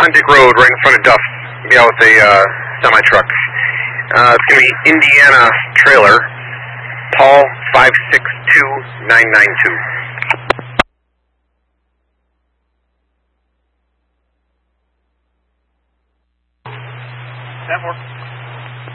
Klondike Road, right in front of Duff's. Be out with a semi-truck. It's going to be Indiana trailer, Paul 562992. That works.